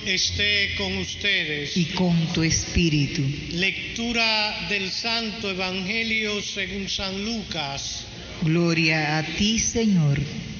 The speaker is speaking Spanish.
esté con ustedes. y con tu espíritu. Lectura del Santo Evangelio según San Lucas. Gloria a ti, Señor.